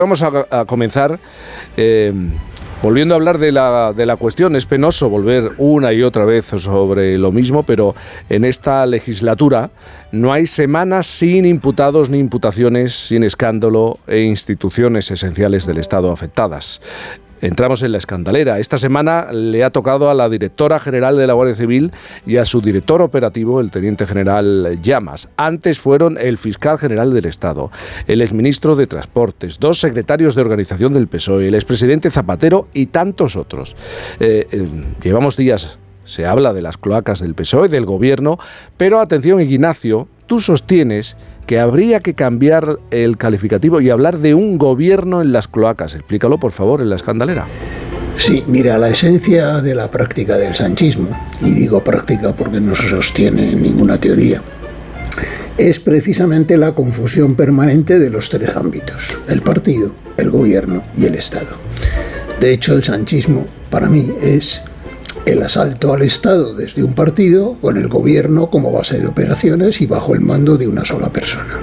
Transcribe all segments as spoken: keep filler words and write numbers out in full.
Vamos a, a comenzar eh, volviendo a hablar de la, de la cuestión. Es penoso volver una y otra vez sobre lo mismo, pero en esta legislatura no hay semanas sin imputados ni imputaciones, sin escándalo e instituciones esenciales del Estado afectadas. Entramos en la escandalera. Esta semana le ha tocado a la directora general de la Guardia Civil y a su director operativo, el teniente general Llamas. Antes fueron el fiscal general del Estado, el exministro de Transportes, dos secretarios de organización del P S O E, el expresidente Zapatero y tantos otros. Eh, eh, llevamos días, se habla de las cloacas del P S O E, del gobierno, pero atención, Ignacio, tú sostienes que habría que cambiar el calificativo y hablar de un gobierno en las cloacas. Explícalo, por favor, en la escandalera. Sí, mira, la esencia de la práctica del sanchismo, y digo práctica porque no se sostiene en ninguna teoría, es precisamente la confusión permanente de los tres ámbitos: el partido, el gobierno y el Estado. De hecho, el sanchismo, para mí, es el asalto al Estado desde un partido, con el gobierno como base de operaciones y bajo el mando de una sola persona.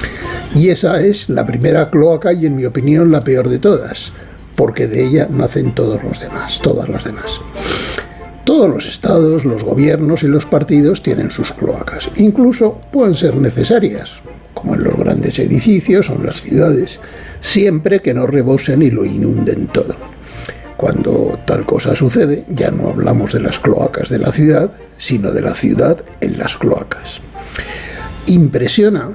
Y esa es la primera cloaca y, en mi opinión, la peor de todas, porque de ella nacen todos los demás, todas las demás. Todos los estados, los gobiernos y los partidos tienen sus cloacas. Incluso pueden ser necesarias, como en los grandes edificios o en las ciudades, siempre que no rebosen y lo inunden todo. Cuando tal cosa sucede, ya no hablamos de las cloacas de la ciudad, sino de la ciudad en las cloacas. Impresiona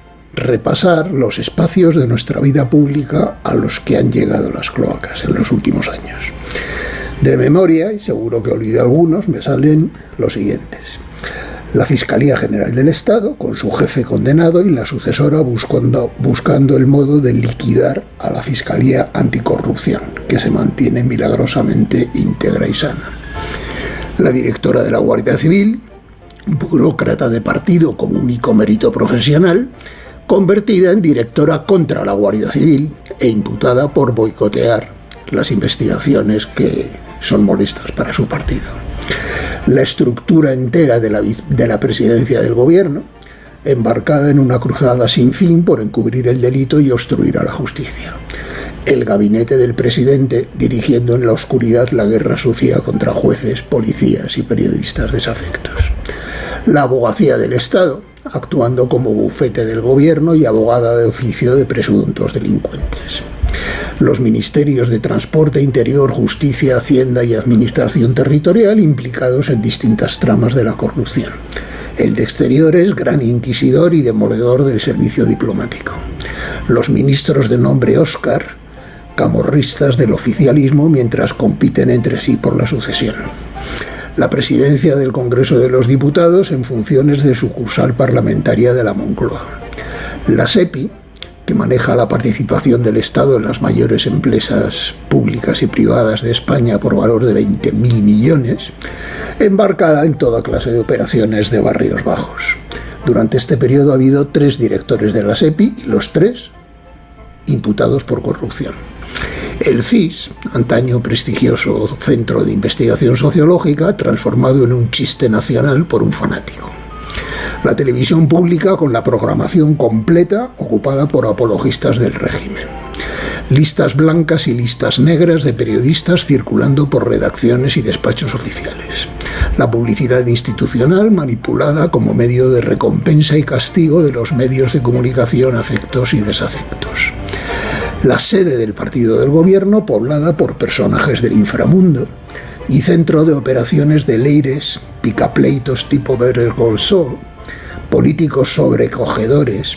repasar los espacios de nuestra vida pública a los que han llegado las cloacas en los últimos años. De memoria, y seguro que olvidé algunos, me salen los siguientes: la Fiscalía General del Estado, con su jefe condenado y la sucesora buscando, buscando el modo de liquidar a la Fiscalía Anticorrupción, que se mantiene milagrosamente íntegra y sana. La directora de la Guardia Civil, burócrata de partido con único mérito profesional, convertida en directora contra la Guardia Civil e imputada por boicotear las investigaciones que son molestas para su partido. La estructura entera de la, de la presidencia del gobierno, embarcada en una cruzada sin fin por encubrir el delito y obstruir a la justicia. El gabinete del presidente dirigiendo en la oscuridad la guerra sucia contra jueces, policías y periodistas desafectos. La abogacía del Estado, actuando como bufete del gobierno y abogada de oficio de presuntos delincuentes. Los ministerios de Transporte, Interior, Justicia, Hacienda y Administración Territorial implicados en distintas tramas de la corrupción. El de Exteriores, gran inquisidor y demoledor del servicio diplomático. Los ministros de nombre Óscar, camorristas del oficialismo mientras compiten entre sí por la sucesión. La presidencia del Congreso de los Diputados en funciones de sucursal parlamentaria de la Moncloa. La SEPI, que maneja la participación del Estado en las mayores empresas públicas y privadas de España por valor de veinte mil millones, embarcada en toda clase de operaciones de barrios bajos. Durante este periodo ha habido tres directores de la SEPI y los tres imputados por corrupción. El C I S, antaño prestigioso centro de investigación sociológica, transformado en un chiste nacional por un fanático. La televisión pública con la programación completa ocupada por apologistas del régimen. Listas blancas y listas negras de periodistas circulando por redacciones y despachos oficiales. La publicidad institucional manipulada como medio de recompensa y castigo de los medios de comunicación afectos y desafectos. La sede del partido del gobierno poblada por personajes del inframundo y centro de operaciones de leires, picapleitos tipo Better Call Saul, políticos sobrecogedores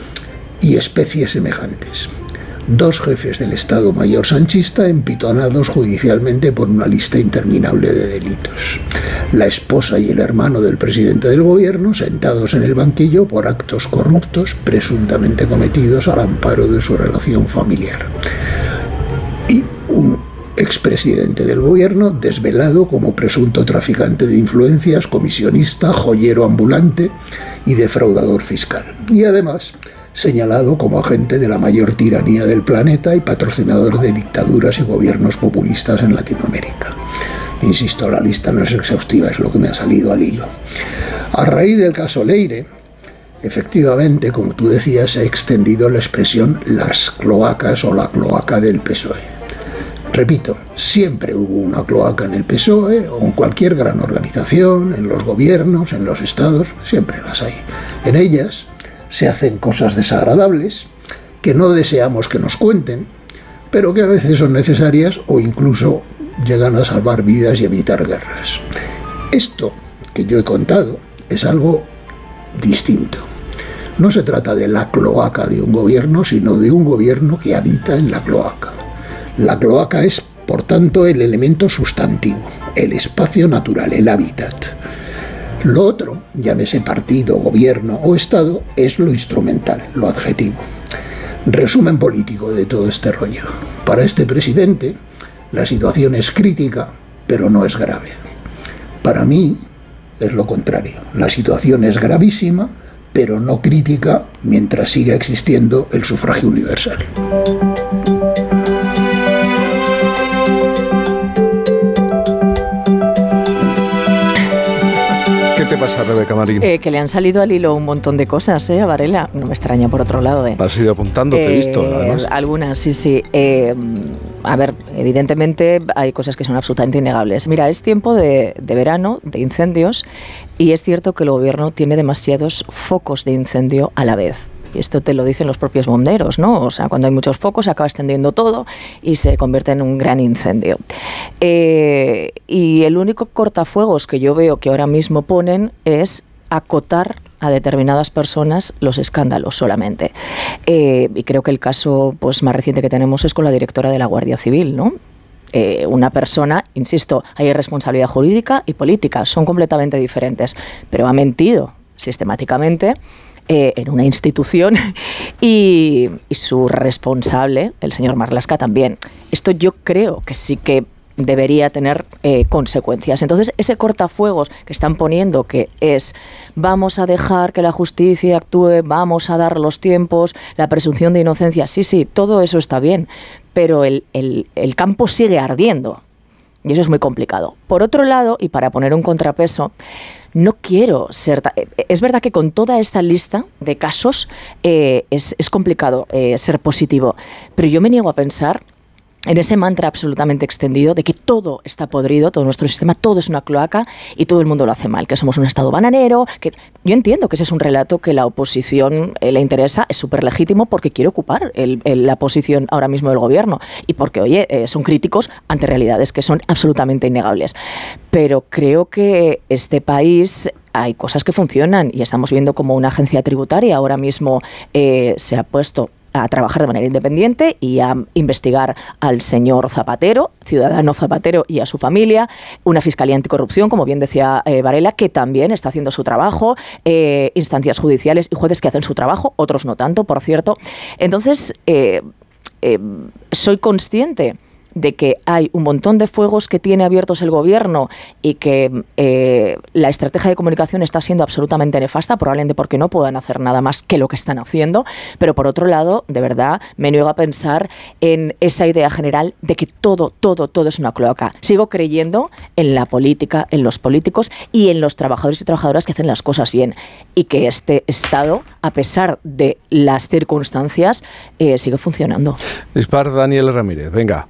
y especies semejantes. Dos jefes del Estado Mayor sanchista empitonados judicialmente por una lista interminable de delitos. La esposa y el hermano del presidente del gobierno sentados en el banquillo por actos corruptos presuntamente cometidos al amparo de su relación familiar. Y un expresidente del gobierno desvelado como presunto traficante de influencias, comisionista, joyero ambulante y defraudador fiscal. Y además señalado como agente de la mayor tiranía del planeta y patrocinador de dictaduras y gobiernos populistas en Latinoamérica. Insisto, la lista no es exhaustiva, es lo que me ha salido al hilo. A raíz del caso Leire, efectivamente, como tú decías, se ha extendido la expresión las cloacas o la cloaca del P S O E. Repito, siempre hubo una cloaca en el P S O E o en cualquier gran organización, en los gobiernos, en los estados, siempre las hay. En ellas se hacen cosas desagradables que no deseamos que nos cuenten, pero que a veces son necesarias o incluso llegan a salvar vidas y evitar guerras. Esto que yo he contado es algo distinto. No se trata de la cloaca de un gobierno, sino de un gobierno que habita en la cloaca. La cloaca es, por tanto, el elemento sustantivo, el espacio natural, el hábitat. Lo otro, llámese partido, gobierno o Estado, es lo instrumental, lo adjetivo. Resumen político de todo este rollo. Para este presidente, la situación es crítica, pero no es grave. Para mí, es lo contrario. La situación es gravísima, pero no crítica mientras siga existiendo el sufragio universal. ¿Qué te pasa, Rebeca Marín? Eh, que le han salido al hilo un montón de cosas, ¿eh? A Varela. No me extraña por otro lado, ¿eh? Has ido apuntando, te he visto, además. Algunas, sí, sí. Eh, a ver, evidentemente hay cosas que son absolutamente innegables. Mira, es tiempo de, de verano, de incendios, y es cierto que el gobierno tiene demasiados focos de incendio a la vez. Y esto te lo dicen los propios bomberos, ¿no? O sea, cuando hay muchos focos se acaba extendiendo todo y se convierte en un gran incendio. Eh, y el único cortafuegos que yo veo que ahora mismo ponen es acotar a determinadas personas los escándalos solamente. Eh, y creo que el caso pues más reciente que tenemos es con la directora de la Guardia Civil, ¿no? Eh, una persona, insisto, hay responsabilidad jurídica y política, son completamente diferentes, pero ha mentido sistemáticamente Eh, en una institución y, y su responsable, el señor Marlaska, también. Esto yo creo que sí que debería tener eh, consecuencias. Entonces, ese cortafuegos que están poniendo, que es vamos a dejar que la justicia actúe, vamos a dar los tiempos, la presunción de inocencia, sí, sí, todo eso está bien, pero el, el, el campo sigue ardiendo. Y eso es muy complicado. Por otro lado, y para poner un contrapeso, no quiero ser... Es verdad que con toda esta lista de casos eh, es, es complicado eh, ser positivo, pero yo me niego a pensar en ese mantra absolutamente extendido de que todo está podrido, todo nuestro sistema, todo es una cloaca y todo el mundo lo hace mal, que somos un Estado bananero, que yo entiendo que ese es un relato que la oposición eh, le interesa, es súper legítimo porque quiere ocupar el, el, la posición ahora mismo del gobierno y porque, oye, eh, son críticos ante realidades que son absolutamente innegables. Pero creo que este país... hay cosas que funcionan y estamos viendo como una agencia tributaria ahora mismo eh, se ha puesto a trabajar de manera independiente y a investigar al señor Zapatero, ciudadano Zapatero, y a su familia, una fiscalía anticorrupción, como bien decía eh, Varela, que también está haciendo su trabajo, eh, instancias judiciales y jueces que hacen su trabajo, otros no tanto, por cierto. Entonces, eh, eh, soy consciente de que hay un montón de fuegos que tiene abiertos el gobierno y que eh, la estrategia de comunicación está siendo absolutamente nefasta, probablemente porque no puedan hacer nada más que lo que están haciendo, pero por otro lado, de verdad, me niego a pensar en esa idea general de que todo, todo, todo es una cloaca. Sigo creyendo en la política, en los políticos y en los trabajadores y trabajadoras que hacen las cosas bien y que este Estado, a pesar de las circunstancias, eh, sigue funcionando. Dispar, Daniel Ramírez, venga.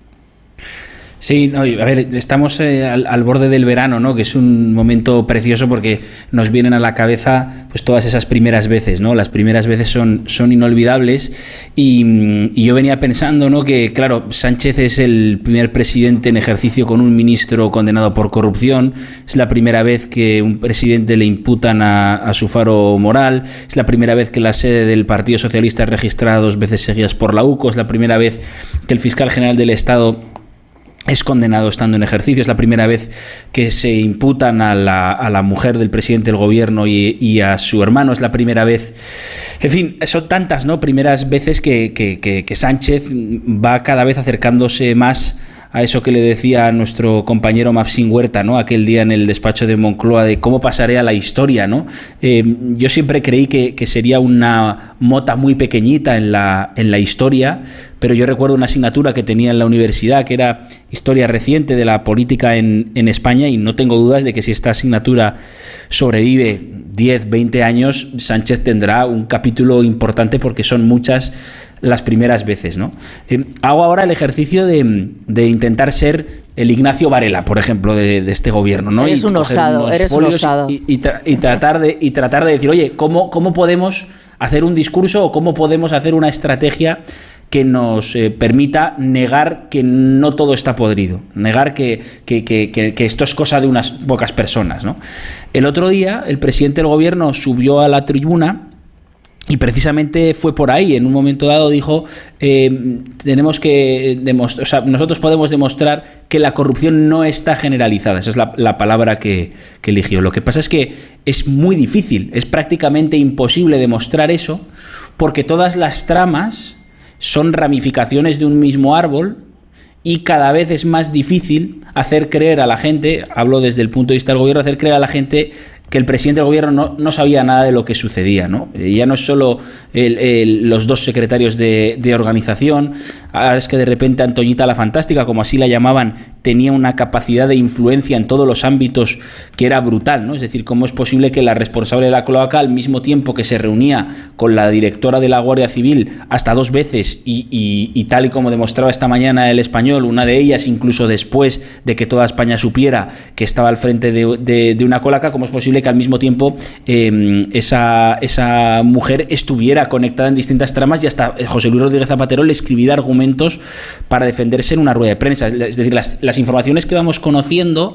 Sí, no, a ver, estamos eh, al, al borde del verano, ¿no? Que es un momento precioso porque nos vienen a la cabeza pues todas esas primeras veces, ¿no? Las primeras veces son, son inolvidables y, y yo venía pensando, ¿no? Que, claro, Sánchez es el primer presidente en ejercicio con un ministro condenado por corrupción, es la primera vez que un presidente le imputan a, a su faro moral, es la primera vez que la sede del Partido Socialista es registrada dos veces seguidas por la U C O, es la primera vez que el fiscal general del Estado es condenado estando en ejercicio, es la primera vez que se imputan a la, a la mujer del presidente del gobierno y, y a su hermano, es la primera vez, en fin, son tantas, ¿no? Primeras veces que, que, que, que Sánchez va cada vez acercándose más a eso que le decía a nuestro compañero Mapsin Huerta, ¿no? Aquel día en el despacho de Moncloa, de cómo pasaré a la historia, ¿no? Eh, yo siempre creí que, que sería una mota muy pequeñita en la, en la historia, pero yo recuerdo una asignatura que tenía en la universidad que era historia reciente de la política en, en España, y no tengo dudas de que si esta asignatura sobrevive diez, veinte años, Sánchez tendrá un capítulo importante, porque son muchas las primeras veces, ¿no? Eh, hago ahora el ejercicio de, de intentar ser el Ignacio Varela, por ejemplo, de, de este gobierno, ¿no? Eres y un osado, eres un osado. Y, y, tra y, tratar de, y tratar de decir, oye, ¿cómo, cómo podemos hacer un discurso o cómo podemos hacer una estrategia que nos eh, permita negar que no todo está podrido, negar que, que, que, que, que esto es cosa de unas pocas personas, ¿no? El otro día el presidente del gobierno subió a la tribuna y precisamente fue por ahí. En un momento dado dijo, eh, tenemos que demostrar, o sea, nosotros podemos demostrar que la corrupción no está generalizada. Esa es la, la palabra que, que eligió. Lo que pasa es que es muy difícil, es prácticamente imposible demostrar eso, porque todas las tramas son ramificaciones de un mismo árbol, y cada vez es más difícil hacer creer a la gente, hablo desde el punto de vista del gobierno, hacer creer a la gente que el presidente del gobierno no, no sabía nada de lo que sucedía, ¿no? Ya no es solo el, el, los dos secretarios de, de organización, ahora es que de repente Antoñita la Fantástica, como así la llamaban, tenía una capacidad de influencia en todos los ámbitos que era brutal, ¿no? Es decir, ¿cómo es posible que la responsable de la cloaca, al mismo tiempo que se reunía con la directora de la Guardia Civil hasta dos veces, y, y, y tal y como demostraba esta mañana El Español, una de ellas incluso después de que toda España supiera que estaba al frente de, de, de una cloaca, cómo es posible que al mismo tiempo eh, esa, esa mujer estuviera conectada en distintas tramas, y hasta José Luis Rodríguez Zapatero le escribiera argumentos para defenderse en una rueda de prensa? Es decir, las, las informaciones que vamos conociendo,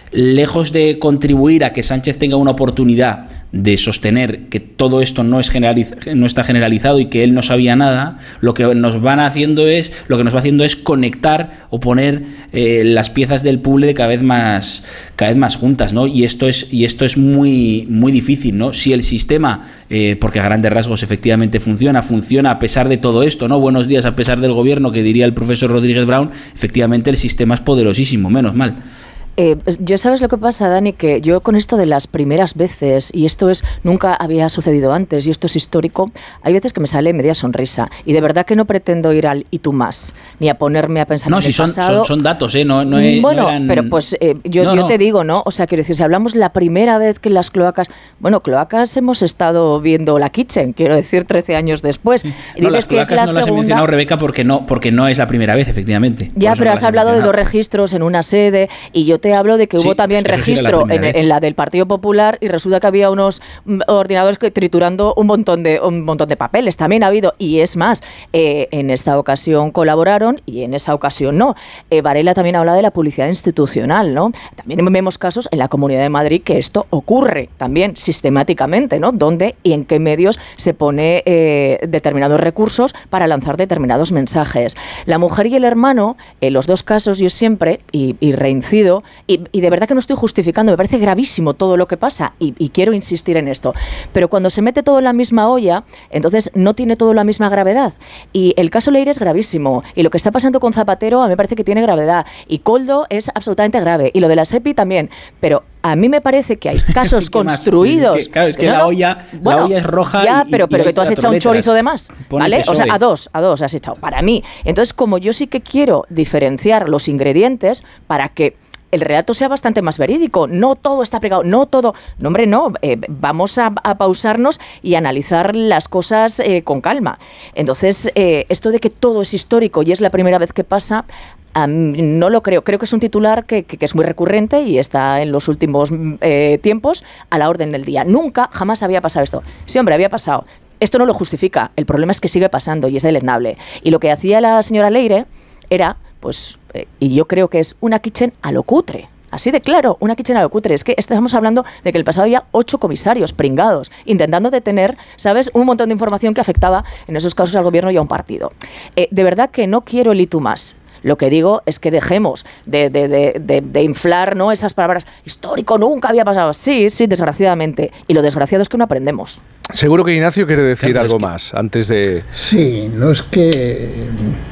lejos de contribuir a que Sánchez tenga una oportunidad de sostener que todo esto no es generaliz no está generalizado y que él no sabía nada, lo que nos van haciendo es lo que nos va haciendo es conectar o poner eh, las piezas del puzzle cada vez más cada vez más juntas, ¿no? Y esto es y esto es muy muy difícil, ¿no? Si el sistema, eh, porque a grandes rasgos efectivamente funciona, funciona a pesar de todo esto, ¿no? Buenos días a pesar del gobierno, que diría el profesor Rodríguez Brown. Efectivamente el sistema es poderosísimo, menos mal. Eh, yo sabes lo que pasa, Dani, que yo con esto de las primeras veces, y esto es nunca había sucedido antes, y esto es histórico, hay veces que me sale media sonrisa, y de verdad que no pretendo ir al y tú más, ni a ponerme a pensar no, en si el son, pasado. son, son datos, ¿eh? No, no, he, bueno, no eran... pero pues eh, yo, no, yo no. te digo, ¿no? O sea, quiero decir, si hablamos la primera vez que las cloacas, bueno, cloacas hemos estado viendo la Kitchen, quiero decir, trece años después. Sí. Y no, dices las que es cloacas la no las segunda... he mencionado, Rebeca, porque no, porque no es la primera vez, efectivamente. Ya, pero has hablado de dos registros en una sede, y yo te hablo de que sí, hubo también registro sí en, en la del Partido Popular, y resulta que había unos ordenadores que triturando un montón de un montón de papeles. También ha habido, y es más, eh, en esta ocasión colaboraron y en esa ocasión no. Eh, Varela también habla de la publicidad institucional, ¿no? También vemos casos en la Comunidad de Madrid que esto ocurre también sistemáticamente, ¿no? Dónde y en qué medios se pone eh, determinados recursos para lanzar determinados mensajes. La mujer y el hermano, en los dos casos yo siempre, y, y reincido, y, y de verdad que no estoy justificando, me parece gravísimo todo lo que pasa, y, y quiero insistir en esto, pero cuando se mete todo en la misma olla, entonces no tiene todo la misma gravedad. Y el caso Leire es gravísimo, y lo que está pasando con Zapatero a mí me parece que tiene gravedad, y Koldo es absolutamente grave, y lo de la SEPI también, pero a mí me parece que hay casos construidos. Es que, claro, es que no, la, no, olla, bueno, la olla es roja. Ya, y, pero, y pero que tú has echado un chorizo de más, ¿vale? O sea, a dos, a dos has echado, para mí. Entonces, como yo sí que quiero diferenciar los ingredientes para que el relato sea bastante más verídico, no todo está pegado, no todo, no hombre, no, eh, vamos a, a pausarnos y analizar las cosas eh, con calma. Entonces, eh, esto de que todo es histórico y es la primera vez que pasa, Um, no lo creo. Creo que es un titular que, que, que es muy recurrente y está en los últimos eh, tiempos a la orden del día. Nunca, jamás había pasado esto. Sí, hombre, había pasado. Esto no lo justifica. El problema es que sigue pasando y es deleznable. Y lo que hacía la señora Leire era, pues, eh, y yo creo que es una kitchen a lo cutre. Así de claro, una kitchen a lo cutre. Es que estamos hablando de que el pasado había ocho comisarios pringados, intentando detener, ¿sabes?, un montón de información que afectaba, en esos casos, al gobierno y a un partido. Eh, de verdad que no quiero el y tú más. Lo que digo es que dejemos de, de, de, de, de inflar, ¿no?, esas palabras. Histórico, nunca había pasado. Sí, sí, desgraciadamente. Y lo desgraciado es que no aprendemos. Seguro que Ignacio quiere decir Claro, algo es que... más antes de... Sí, no es que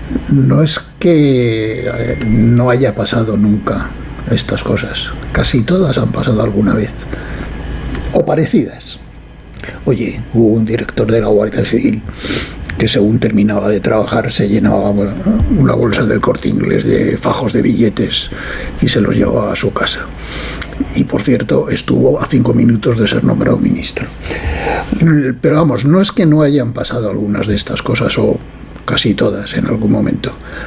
no es que eh, no haya pasado nunca estas cosas. Casi todas han pasado alguna vez. O parecidas. Oye, hubo un director de la Guardia Civil que según terminaba de trabajar se llenaba una bolsa del Corte Inglés de fajos de billetes y se los llevaba a su casa. Y por cierto, estuvo a cinco minutos de ser nombrado ministro. Pero vamos, no es que no hayan pasado algunas de estas cosas, o casi todas en algún momento.